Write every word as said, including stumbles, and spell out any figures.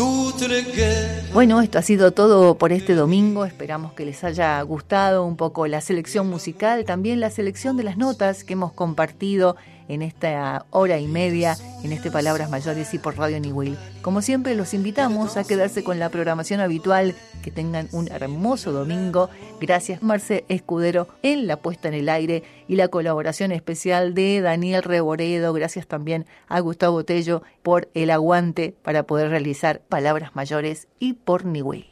Bueno, esto ha sido todo por este domingo. Esperamos que les haya gustado un poco la selección musical, también la selección de las notas que hemos compartido en esta hora y media en este Palabras Mayores y por Radio Niwil. Como siempre, los invitamos a quedarse con la programación habitual. Que tengan un hermoso domingo. Gracias, Marce Escudero, en la puesta en el aire y la colaboración especial de Daniel Reboredo. Gracias también a Gustavo Tello por el aguante para poder realizar Palabras Mayores y por Niwil.